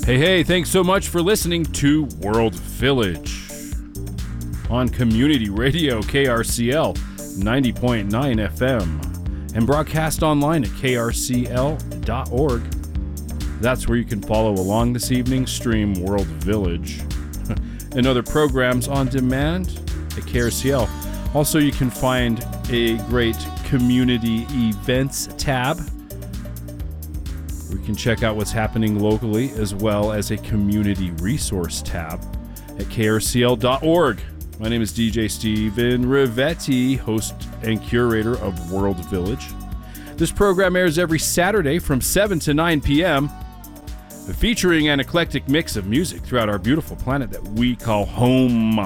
Hey, thanks so much for listening to World Village on Community Radio KRCL 90.9 FM and broadcast online at krcl.org. That's where you can follow along this evening's stream, World Village, and other programs on demand at KRCL. Also, you can find a great community events tab. We can check out what's happening locally, as well as a community resource tab at krcl.org. My name is DJ Steven Rivetti, host and curator of World Village. This program airs every Saturday from 7 to 9 p.m., featuring an eclectic mix of music throughout our beautiful planet that we call home.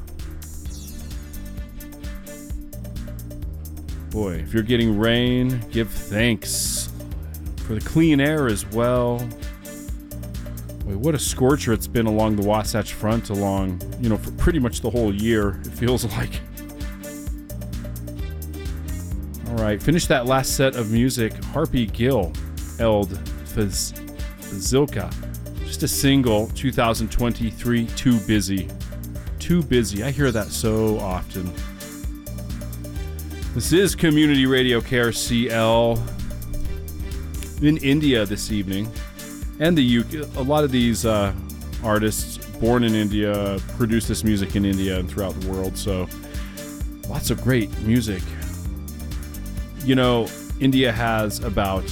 Boy, if you're getting rain, give thanks for the clean air as well. Boy, what a scorcher it's been along the Wasatch Front for pretty much the whole year, it feels like. All right, finish that last set of music. Harpy Gill, Eld Fazilka. Just a single, 2023, Too Busy. Too Busy. I hear that so often. This is Community Radio KRCL in India this evening. And the UK. A lot of these artists born in India produce this music in India and throughout the world. So lots of great music. You know, India has about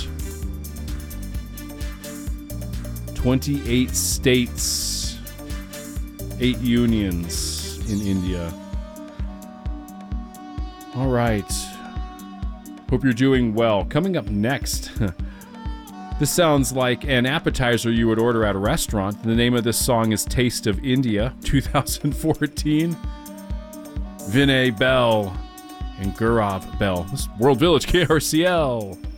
28 states, 8 unions in India. All right. Hope you're doing well. Coming up next, this sounds like an appetizer you would order at a restaurant. The name of this song is Taste of India, 2014. Vinay Bell and Gaurav Bell. This is World Village KRCL.